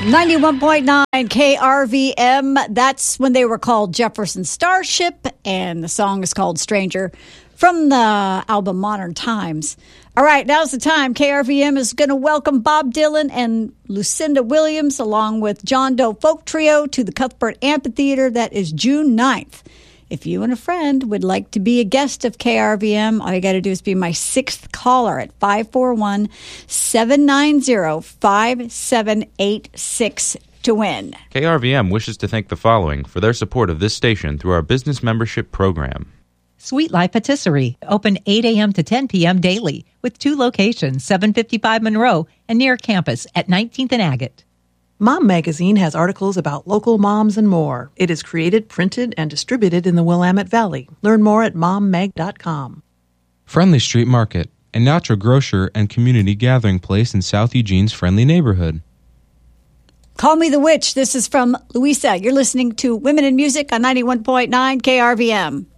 91.9 KRVM. That's when they were called Jefferson Starship, and the song is called Stranger from the album Modern Times. All right, now's the time. KRVM is going to welcome Bob Dylan and Lucinda Williams along with John Doe Folk Trio to the Cuthbert Amphitheater. That is June 9th. If you and a friend would like to be a guest of KRVM, all you got to do is be my sixth caller at 541-790-5786 to win. KRVM wishes to thank the following for their support of this station through our business membership program. Sweet Life Patisserie, open 8 a.m. to 10 p.m. daily, with 2 locations, 755 Monroe and near campus at 19th and Agate. Mom Magazine has articles about local moms and more. It is created, printed, and distributed in the Willamette Valley. Learn more at mommag.com. Friendly Street Market, a natural grocer and community gathering place in South Eugene's friendly neighborhood. Call Me the Witch. This is from Louisa. You're listening to Women in Music on 91.9 KRVM.